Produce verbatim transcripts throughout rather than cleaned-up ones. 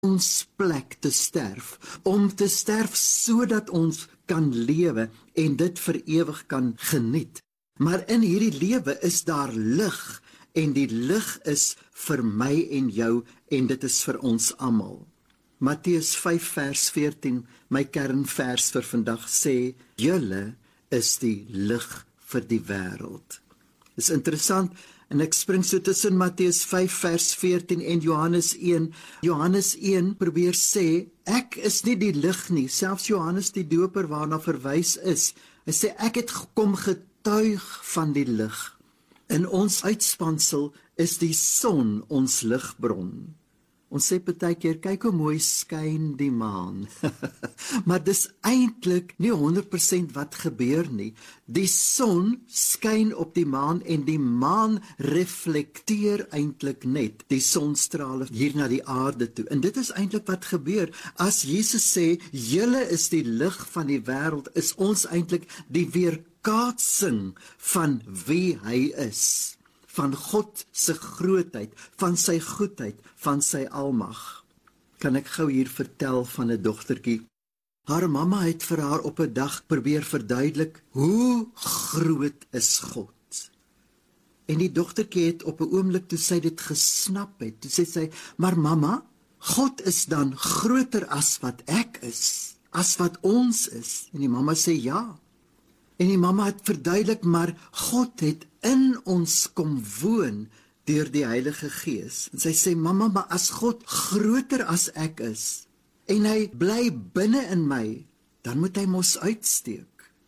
ons plek te sterf, om te sterf sodat ons kan lewe en dit vir ewig kan geniet. Maar in hierdie lewe is daar lig, en die lig is vir my en jou, en dit is vir ons almal. Matteus vyf vers veertien, my kernvers vir vandag sê, julle is die lig vir die wêreld. Dis interessant, en ek spring so tussen Matteus vyf vers veertien en Johannes een. Johannes een probeer sê, ek is nie die lig nie, selfs Johannes die doper waarna verwys is. Hy sê, ek het gekom getuig van die lig. In ons uitspansel is die son ons ligbron. Ons sê partykeer, kyk hoe mooi skyn die maan. Maar dis eintlik nie honderd persent wat gebeur nie. Die son skyn op die maan en die maan reflekteer eintlik net die sonstrale hier na die aarde toe. En dit is eintlik wat gebeur. As Jesus sê, julle is die lig van die wêreld, is ons eintlik die weerkaatsing van wie hy is. Van God se grootheid, van sy goedheid, van sy almag. Kan ek gou hier vertel van 'n dogtertjie. Haar mamma het vir haar op 'n dag probeer verduidelik, hoe groot is God? En die dogtertjie het op 'n oomblik toe sy dit gesnap het, toe sê sy, maar mamma, God is dan groter as wat ek is, as wat ons is. En die mamma sê ja. En die mamma het verduidelik, maar God het in ons kom woon deur die Heilige Gees. En sy sê, mamma, maar as God groter as ek is, en hy bly binne in my, dan moet hy mos uitsteek.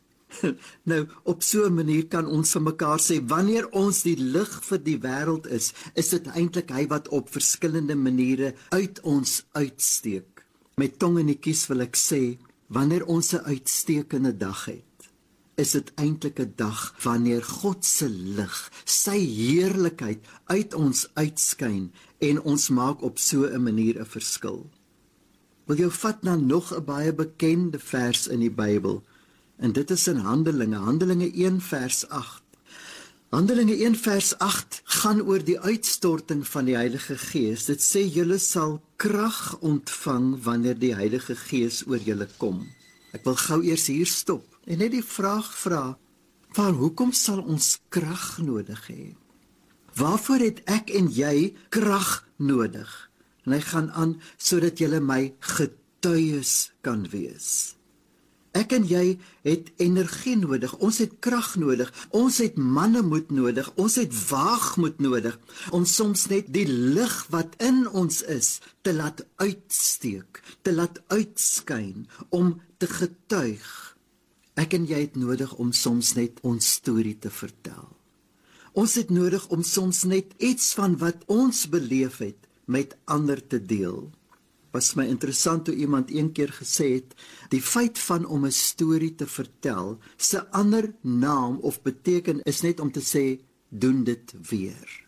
Nou, op so 'n manier kan ons vir mekaar sê, wanneer ons die lig vir die wêreld is, is dit eintlik hy wat op verskillende maniere uit ons uitsteek. Met tong in die kies wil ek sê, wanneer ons 'n uitstekende dag het, is dit eintlik 'n dag wanneer God se lig, sy heerlikheid uit ons uitskyn en ons maak op so 'n manier 'n verskil. Wil jou vat na nog 'n baie bekende vers in die Bybel, en dit is in Handelinge, Handelinge een vers agt. Handelinge een vers agt gaan oor die uitstorting van die Heilige Gees. Dit sê, julle sal krag ontvang wanneer die Heilige Gees oor julle kom. Ek wil gou eers hier stop en net die vraag vra, waar hoekom sal ons krag nodig hê? Waarvoor het ek en jy krag nodig? En hy gaan aan, sodat julle my getuies kan wees. Ek en jy het energie nodig, ons het krag nodig, ons het mannemoed nodig, ons het waagmoed nodig, om soms net die lig wat in ons is, te laat uitsteek, te laat uitskyn, om te getuig. Ek en jy het nodig om soms net ons storie te vertel. Ons het nodig om soms net iets van wat ons beleef het, met ander te deel. Was my interessant hoe iemand een keer gesê het, die feit van om 'n storie te vertel, se ander naam of beteken is net om te sê, doen dit weer.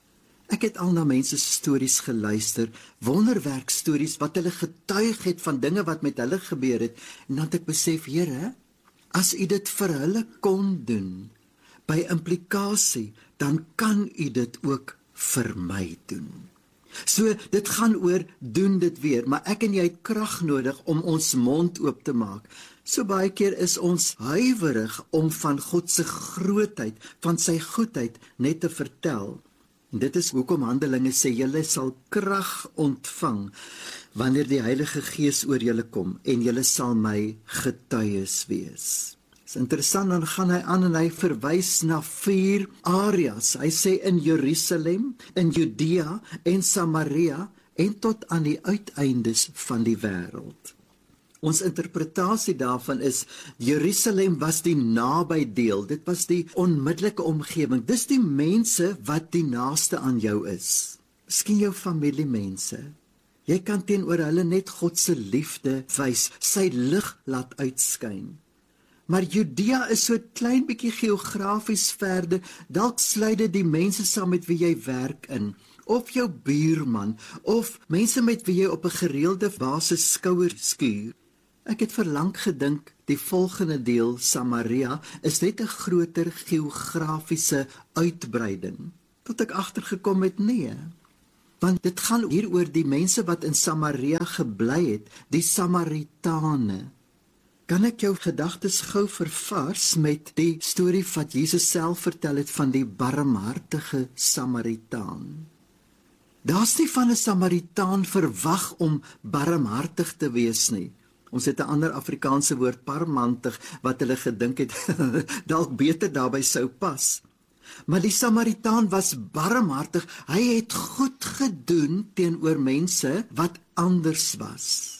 Ek het al na mense se stories geluister, wonderwerk stories wat hulle getuig het van dinge wat met hulle gebeur het, en dan het ek besef, Here, as u dit vir hulle kon doen, by implikasie, dan kan u dit ook vir my doen. So, dit gaan oor, doen dit weer, maar ek en jy het krag nodig om ons mond oop te maak. So baie keer is ons huiwerig om van God se grootheid, van sy goedheid net te vertel. En dit is hoekom Handelinge sê, julle sal krag ontvang, wanneer die Heilige Gees oor julle kom, en julle sal my getuies wees. Is interessant, dan gaan hy aan en hy verwys na vier areas. Hy sê in Jerusalem, in Judea en Samaria en tot aan die uiteindes van die wêreld. Ons interpretasie daarvan is, Jerusalem was die naby deel, dit was die onmiddellike omgewing, dis die mense wat die naaste aan jou is. Miskien jou familiemense. Jy kan teenoor hulle net God se liefde wys, sy lig laat uitskyn. Maar Judea is so klein bietjie geografies verder, dalk sluit dit die mense saam met wie jy werk in, of jou buurman, of mense met wie jy op 'n gereelde basis skouer skuur. Ek het verlang gedink, die volgende deel, Samaria, is net 'n groter geografiese uitbreiding, tot ek agtergekom het, nee. Want dit gaan hier oor die mense wat in Samaria gebly het, die Samaritane. Kan ek jou gedagtes gou vervars met die storie wat Jesus self vertel het van die barmhartige Samaritaan? Daar's nie van 'n Samaritaan verwag om barmhartig te wees nie. Ons het 'n ander Afrikaanse woord, parmantig, wat hulle gedink het dalk beter daarby sou pas. Maar die Samaritaan was barmhartig. Hy het goed gedoen teenoor mense wat anders was.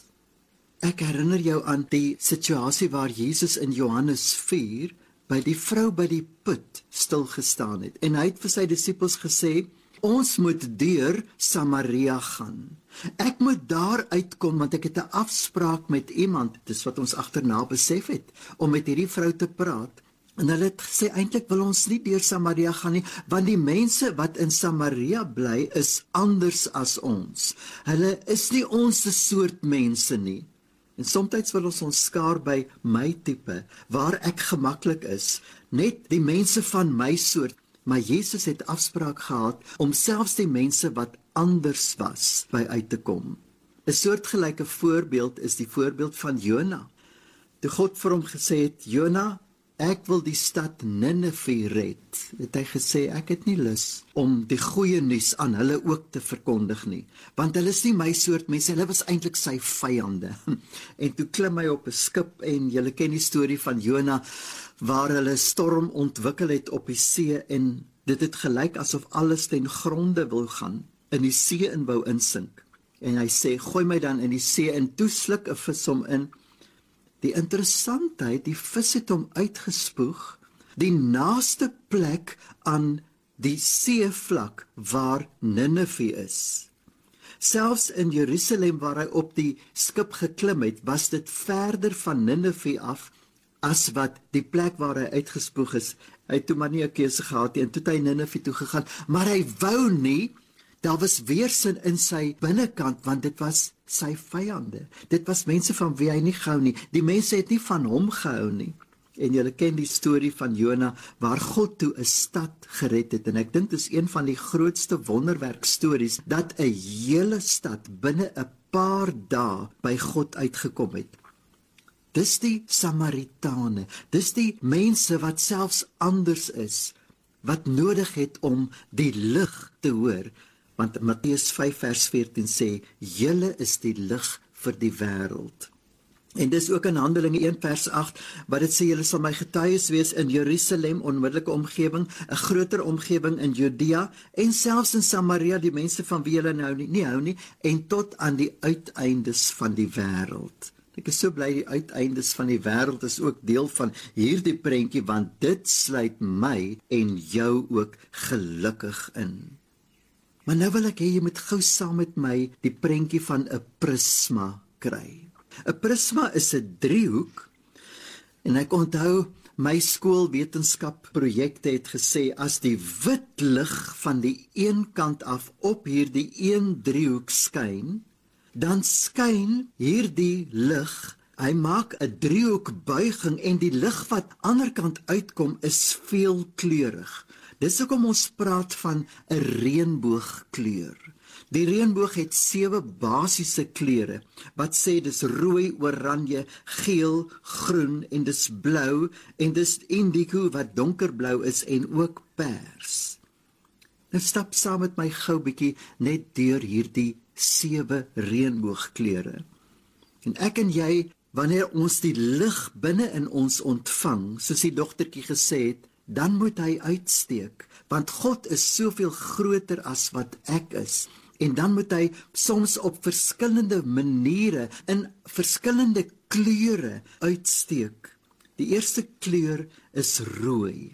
Ek herinner jou aan die situasie waar Jesus in Johannes vier by die vrou by die put stil gestaan het. En hy het vir sy disippels gesê, ons moet deur Samaria gaan. Ek moet daar uitkom want ek het 'n afspraak met iemand, dis wat ons agterna besef het, om met hierdie vrou te praat. En hulle het gesê, eintlik wil ons nie deur Samaria gaan nie, want die mense wat in Samaria bly is anders as ons. Hulle is nie ons soort mense nie. En soms wil ons ons skaar by my tipe, waar ek gemaklik is, net die mense van my soort. Maar Jesus het afspraak gehad om selfs die mense wat anders was by uit te kom. 'n Soortgelyke voorbeeld is die voorbeeld van Jona. Toe God vir hom gesê het, Jona, ek wil die stad Ninive red, het hy gesê, ek het nie lus om die goeie nuus aan hulle ook te verkondig nie, want hulle is nie my soort mense, hulle was eintlik sy vyande. En toe klim hy op 'n skip en julle ken die storie van Jona, waar hulle storm ontwikkel het op die see en dit het gelyk asof alles ten gronde wil gaan, in die see in wou insink. En hy sê, gooi my dan in die see en toe sluk 'n vis hom in. Die interessantheid, die vis het hom uitgespoeg, die naaste plek aan die seevlak waar Ninive is. Selfs in Jerusalem waar hy op die skip geklim het, was dit verder van Ninive af, as wat die plek waar hy uitgespoeg is. Hy het toe maar nie 'n keuse gehad nie, en toe het hy Ninive toe gegaan, maar hy wou nie, daar was weerstand in sy binnekant, want dit was sy vyande. Dit was mense van wie hy nie gehou nie. Die mense het nie van hom gehou nie. En julle ken die storie van Jona, waar God toe 'n stad gered het, en ek dink dit is een van die grootste wonderwerkstories, dat 'n hele stad binne 'n paar dae by God uitgekom het. Dis die Samaritane, dis die mense wat selfs anders is, wat nodig het om die lig te hoor, want Matteus vyf vers veertien sê, julle is die lig vir die wêreld. En dis ook in Handelinge een vers agt, wat dit sê, julle sal my getuies wees in Jerusalem, onmiddellike omgewing, 'n groter omgewing in Judea, en selfs in Samaria, die mense van wie julle nou nie, nie hou nie, en tot aan die uiteindes van die wêreld. Ek is so bly die uiteindes van die wêreld is ook deel van hierdie prentjie, want dit sluit my en jou ook gelukkig in. Maar nou wil ek hê jy moet gou saam met my die prentjie van 'n prisma kry. 'n Prisma is 'n driehoek, en ek onthou my skoolwetenskap projekte het gesê, as die wit lig van die een kant af op hierdie een driehoek skyn, dan skyn hierdie lig, hy maak 'n driehoekbuiging, en die lig wat ander kant uitkom is veelkleurig. Dis hoekom ons praat van 'n reënboogkleur. Die reënboog het sewe basiese kleure, wat sê dis rooi, oranje, geel, groen, en dis blou, en dis indigo wat donkerblou is, en ook pers. Nou stap saam met my gou bietjie net deur hierdie sewe reënboogkleure. En ek en jy, wanneer ons die lig binne in ons ontvang, soos die dogtertjie gesê het, dan moet hy uitsteek, want God is soveel groter as wat ek is. En dan moet hy soms op verskillende maniere, in verskillende kleure uitsteek. Die eerste kleur is rooi.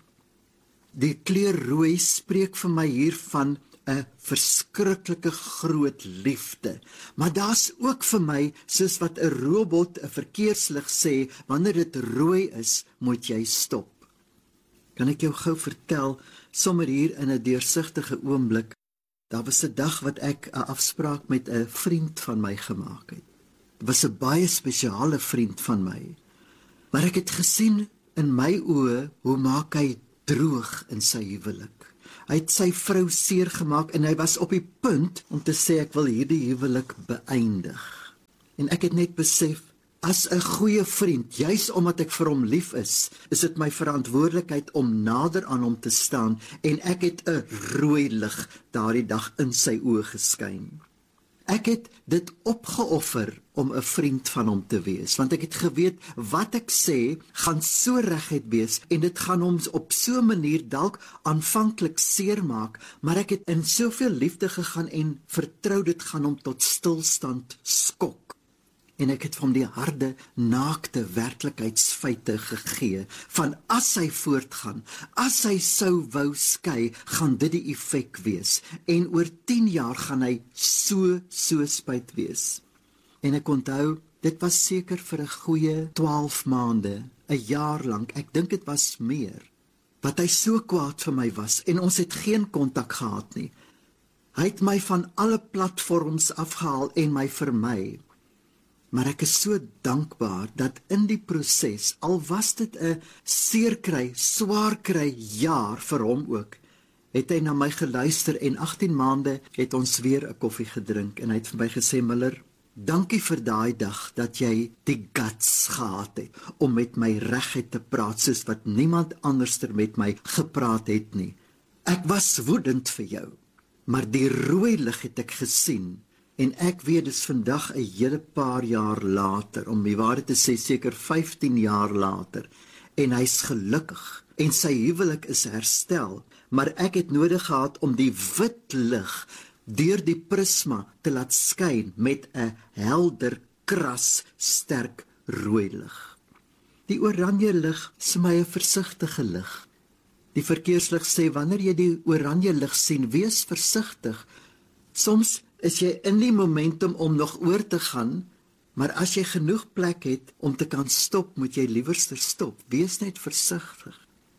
Die kleur rooi spreek vir my hier van 'n verskriklike groot liefde. Maar daar's ook vir my, soos wat 'n robot 'n verkeerslig sê, wanneer dit rooi is, moet jy stop. Kan ek jou gou vertel, sommer hier in 'n deursigtige oomblik, daar was 'n dag wat ek 'n afspraak met 'n vriend van my gemaak het. Dit was 'n baie spesiale vriend van my. Maar ek het gesien in my oë, hoe maak hy droog in sy huwelik. Hy het sy vrou seer gemaak en hy was op die punt om te sê ek wil hierdie huwelik beëindig. En ek het net besef, as 'n goeie vriend, juis omdat ek vir hom lief is, is dit my verantwoordelikheid om nader aan hom te staan en ek het 'n rooi lig daardie dag in sy oë geskyn. Ek het dit opgeoffer om 'n vriend van hom te wees, want ek het geweet wat ek sê gaan so reguit wees en dit gaan hom op so 'n manier dalk aanvanklik seermaak, maar ek het in soveel liefde gegaan en vertrou dit gaan hom tot stilstand skok. En ek het vir hom die harde, naakte werklikheidsfeite gegee, van as hy voortgaan, as hy sou wou skei, gaan dit die effek wees, en oor tien jaar gaan hy so, so spyt wees. En ek onthou, dit was seker vir 'n goeie twaalf maande, 'n jaar lank, ek dink dit was meer, wat hy so kwaad vir my was, en ons het geen kontak gehad nie. Hy het my van alle platforms afgehaal en my vermy. Maar ek is so dankbaar dat in die proses, al was dit 'n seerkry, swaarkry jaar vir hom ook, het hy na my geluister en agtien maande het ons weer 'n koffie gedrink en hy het vir my gesê, Miller, dankie vir daai dag dat jy die guts gehad het om met my reguit te praat soos wat niemand anderster met my gepraat het nie. Ek was woedend vir jou, maar die rooi lig het ek gesien. En ek weet dis vandag 'n hele paar jaar later, om die waarheid te sê seker vyftien jaar later, en hy's gelukkig, en sy huwelik is herstel, maar ek het nodig gehad om die wit lig deur die prisma te laat skyn met 'n helder, kras, sterk rooi lig. Die oranje lig is my 'n versigtige lig. Die verkeerslig sê, wanneer jy die oranje lig sien, wees versigtig. Soms is jy in die momentum om nog oor te gaan, maar as jy genoeg plek het om te kan stop, moet jy liewerster stop. Wees net versigtig.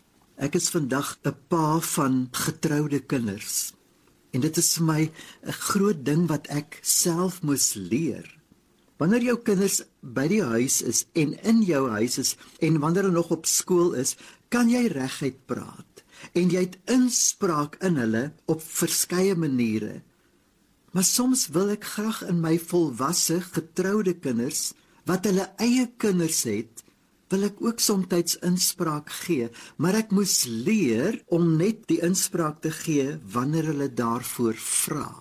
Ek is vandag 'n pa van getroude kinders, en dit is vir my 'n groot ding wat ek self moes leer. Wanneer jou kinders by die huis is, en in jou huis is, en wanneer hulle nog op skool is, kan jy reguit praat, en jy het inspraak in hulle op verskeie maniere. Maar soms wil ek graag in my volwasse, getroude kinders, wat hulle eie kinders het, wil ek ook soms inspraak gee, maar ek moes leer om net die inspraak te gee wanneer hulle daarvoor vra.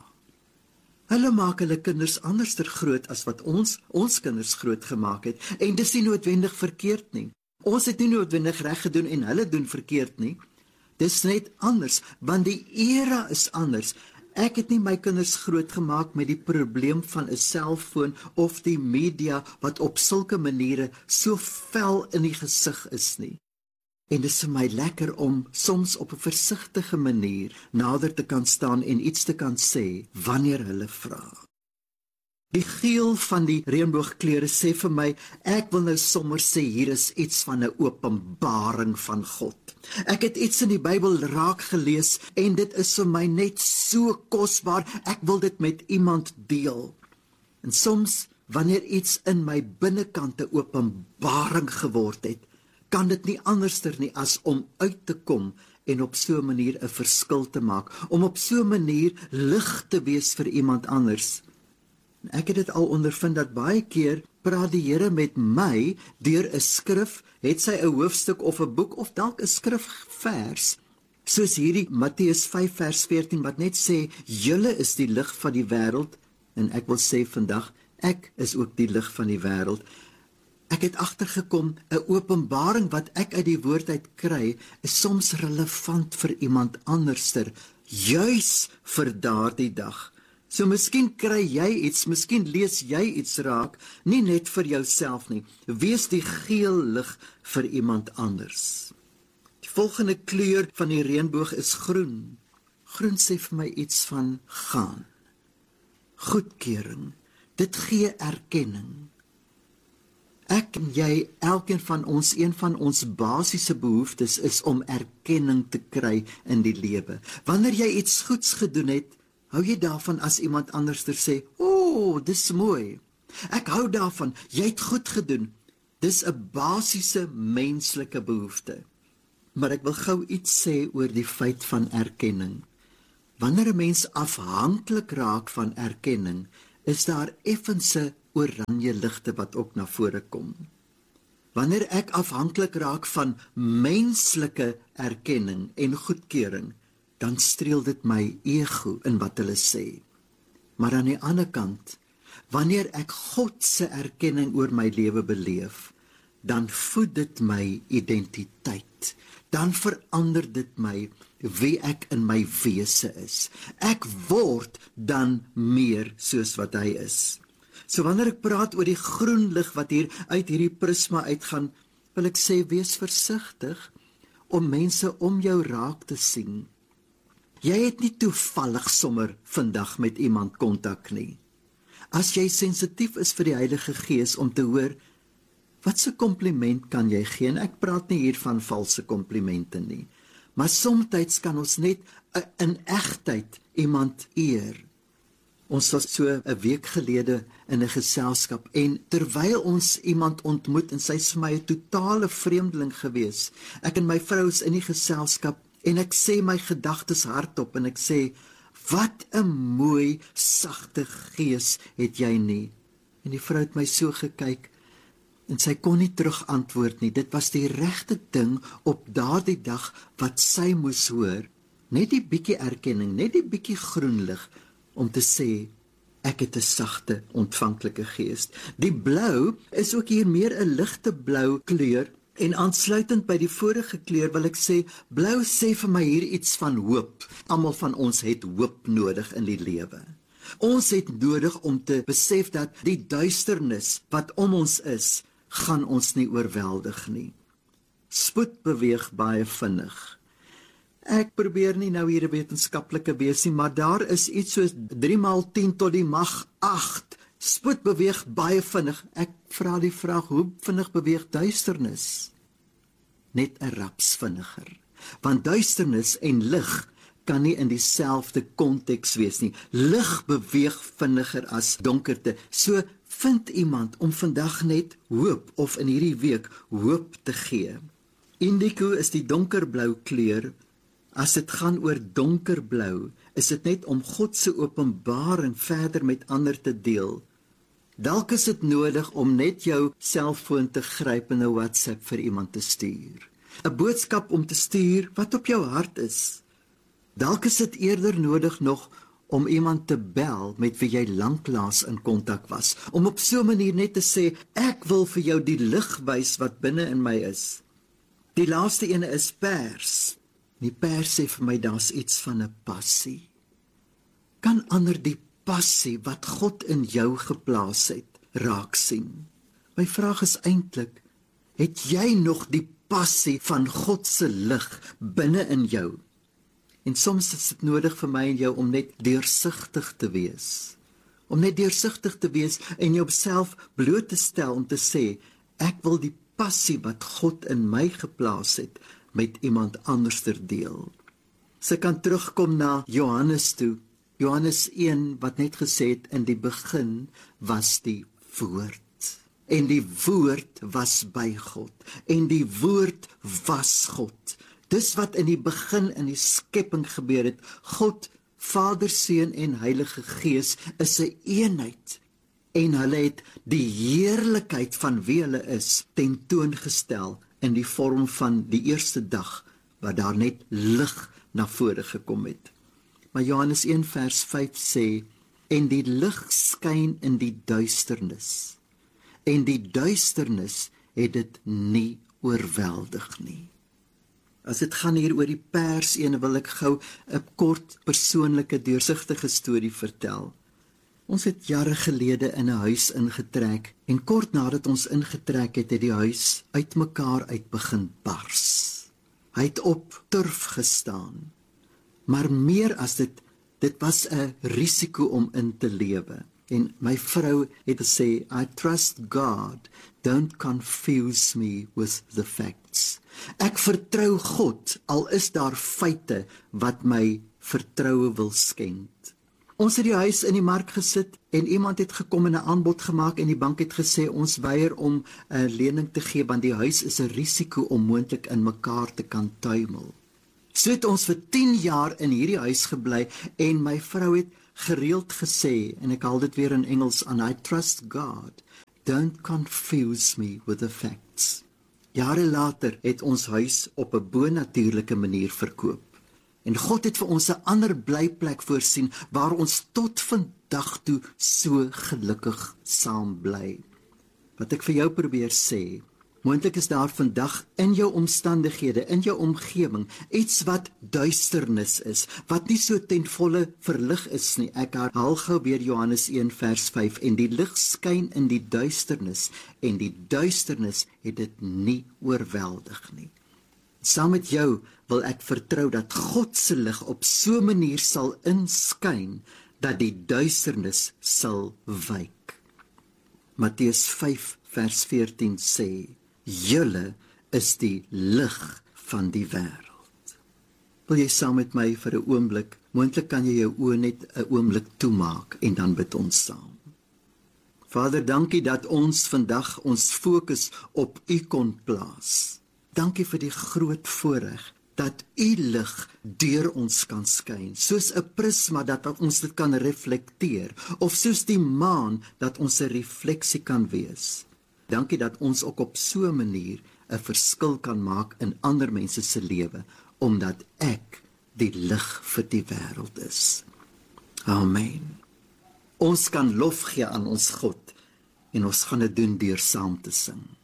Hulle maak hulle kinders anderster groot as wat ons ons kinders groot gemaak het, en dis nie noodwendig verkeerd nie. Ons het nie noodwendig reg gedoen en hulle doen verkeerd nie. Dis net anders, want die era is anders. Ek het nie my kinders groot gemaak met die probleem van 'n selfoon of die media wat op sulke maniere so fel in die gesig is nie. En dit is vir my lekker om soms op 'n versigtige manier nader te kan staan en iets te kan sê wanneer hulle vra. Die geel van die reënboogkleure sê vir my, ek wil nou sommer sê hier is iets van 'n openbaring van God. Ek het iets in die Bybel raak gelees en dit is vir my net so kosbaar, ek wil dit met iemand deel. En soms, wanneer iets in my binnekant 'n openbaring geword het, kan dit nie anderster nie as om uit te kom en op so 'n manier 'n verskil te maak, om op so 'n manier lig te wees vir iemand anders. Ek het dit al ondervind dat baie keer praat die Here met my deur 'n skrif, het sy 'n hoofstuk of 'n boek of dalk 'n skrifvers, soos hierdie Matteus vyf vers veertien wat net sê, julle is die lig van die wêreld, en ek wil sê vandag, ek is ook die lig van die wêreld. Ek het agtergekom, 'n openbaring wat ek uit die woord uit kry, is soms relevant vir iemand anderster, juis vir daardie dag. So miskien kry jy iets, miskien lees jy iets raak, nie net vir jouself nie. Wees die geel lig vir iemand anders. Die volgende kleur van die reënboog is groen. Groen sê vir my iets van gaan. Goedkeuring. Dit gee erkenning. Ek en jy, elkeen van ons, een van ons basiese behoeftes is om erkenning te kry in die lewe. Wanneer jy iets goeds gedoen het, hou jy daarvan as iemand anderster sê, o, oh, dis mooi. Ek hou daarvan, jy het goed gedoen. Dis 'n basiese menslike behoefte. Maar ek wil gou iets sê oor die feit van erkenning. Wanneer 'n mens afhanklik raak van erkenning, is daar effense oranje ligte wat ook na vore kom. Wanneer ek afhanklik raak van menslike erkenning en goedkeuring, dan streel dit my ego in wat hulle sê. Maar aan die ander kant, wanneer ek God se erkenning oor my lewe beleef, dan voed dit my identiteit. Dan verander dit my wie ek in my wese is. Ek word dan meer soos wat hy is. So wanneer ek praat oor die groen lig wat hier uit hierdie prisma uitgaan, wil ek sê, wees versigtig om mense om jou raak te sien. Jy het nie toevallig sommer vandag met iemand kontak nie. As jy sensitief is vir die Heilige Gees om te hoor, wat se kompliment kan jy gee? En ek praat nie hier van valse komplimente nie, maar soms kan ons net in egtheid iemand eer. Ons was so 'n week gelede in 'n geselskap en terwyl ons iemand ontmoet en sy is vir my 'n totale vreemdeling gewees. Ek en my vrou is in die geselskap en ek sê my gedagtes hardop en ek sê, wat 'n mooi, sagte gees het jy nie. En die vrou het my so gekyk en sy kon nie terug antwoord nie. Dit was die regte ding op daardie dag wat sy moes hoor. Net die bietjie erkenning, net die bietjie groen lig om te sê, ek het 'n sagte, ontvanklike gees. Die blou is ook hier meer 'n ligte blou kleur. En aansluitend by die vorige kleur wil ek sê, blou sê vir my hier iets van hoop. Almal van ons het hoop nodig in die lewe. Ons het nodig om te besef dat die duisternis wat om ons is, gaan ons nie oorweldig nie. Spoed beweeg baie vinnig. Ek probeer nie nou hier 'n wetenskaplike wees nie, maar daar is iets soos drie maal tien tot die mag agt. Spoed beweeg baie vinnig. Ek vra die vraag, hoe vinnig beweeg duisternis? Net 'n raps vinniger. Want duisternis en lig kan nie in dieselfde konteks wees nie. Lig beweeg vinniger as donkerte. So vind iemand om vandag net hoop, of in hierdie week hoop te gee. Indigo is die donkerblou kleur. As dit gaan oor donkerblou, is dit net om God se openbaring verder met ander te deel. Dalk is dit nodig om net jou selfoon te gryp en 'n WhatsApp vir iemand te stuur. 'n Boodskap om te stuur wat op jou hart is. Dalk is dit eerder nodig nog om iemand te bel met wie jy lanklaas in kontak was, om op so 'n manier net te sê, ek wil vir jou die lig wys wat binne in my is. Die laaste ene is pers. Die pers sê vir my, daar's iets van 'n passie. Kan ander die passie wat God in jou geplaas het, raak sien? My vraag is eintlik, het jy nog die passie van God se lig binne in jou? En soms is dit nodig vir my en jou om net deursigtig te wees. Om net deursigtig te wees en jouself bloot te stel om te sê, ek wil die passie wat God in my geplaas het, met iemand anders ter deel. Sy kan terugkom na Johannes toe, Johannes een wat net gesê het, in die begin was die woord, en die woord was by God, en die woord was God. Dis wat in die begin in die skepping gebeur het. God, Vader, Seun en Heilige Gees is 'n eenheid, en hulle het die heerlikheid van wie hulle is tentoongestel in die vorm van die eerste dag, waar daar net lig na vore gekom het. Maar Johannes een vers vyf sê, en die lig skyn in die duisternis, en die duisternis het dit nie oorweldig nie. As dit gaan hier oor die pers ene, wil ek gou 'n kort persoonlike deursigtige storie vertel. Ons het jare gelede in 'n huis ingetrek, en kort nadat ons ingetrek het, het die huis uitmekaar uit begin bars. Hy het op turf gestaan. Maar meer as dit, dit was 'n risiko om in te lewe. En my vrou het gesê, I trust God, don't confuse me with the facts. Ek vertrou God, al is daar feite wat my vertroue wil skend. Ons het die huis in die mark gesit en iemand het gekom en 'n aanbod gemaak en die bank het gesê ons weier om 'n lening te gee want die huis is 'n risiko om moontlik in mekaar te kan tuimel. So het ons vir tien jaar in hierdie huis gebly en my vrou het gereeld gesê, en ek haal dit weer in Engels aan, I trust God, don't confuse me with the facts. Jare later het ons huis op 'n bonatuurlike manier verkoop. En God het vir ons 'n ander blyplek voorsien waar ons tot vandag toe so gelukkig saam bly. Wat ek vir jou probeer sê, moontlik is daar vandag in jou omstandighede, in jou omgewing, iets wat duisternis is, wat nie so ten volle verlig is nie. Ek herhaal gou weer Johannes een vers vyf, en die lig skyn in die duisternis, en die duisternis het dit nie oorweldig nie. Saam met jou wil ek vertrou dat God se lig op so 'n manier sal inskyn, dat die duisternis sal wyk. Matteus vyf vers veertien sê, julle is die lig van die wêreld. Wil jy saam met my vir 'n oomblik, moontlik kan jy jou oë net 'n oomblik toemaak en dan bid ons saam. Vader, dankie dat ons vandag ons fokus op U kon plaas. Dankie vir die groot voorreg dat U lig deur ons kan skyn, soos 'n prisma dat ons dit kan reflekteer, of soos die maan dat ons 'n refleksie kan wees. Dankie dat ons ook op so 'n manier 'n verskil kan maak in ander mense se lewe, omdat ek die lig vir die wêreld is. Amen. Ons kan lof gee aan ons God, en ons gaan dit doen deur saam te sing.